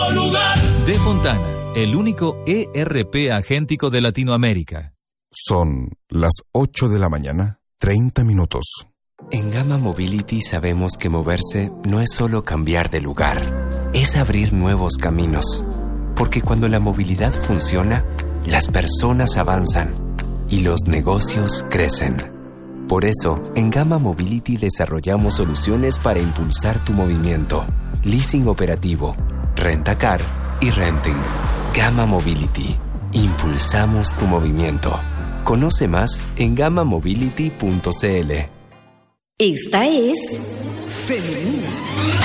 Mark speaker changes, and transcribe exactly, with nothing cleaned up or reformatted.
Speaker 1: De Fontana, el único E R P agéntico de Latinoamérica.
Speaker 2: Son las ocho de la mañana, treinta minutos.
Speaker 3: En Gamma Mobility sabemos que moverse no es solo cambiar de lugar, es abrir nuevos caminos. Porque cuando la movilidad funciona, las personas avanzan y los negocios crecen. Por eso, en Gamma Mobility desarrollamos soluciones para impulsar tu movimiento. Leasing operativo, rentacar y renting. Gamma Mobility. Impulsamos tu movimiento. Conoce más en gamma mobility punto c l.
Speaker 4: Esta es Femenina.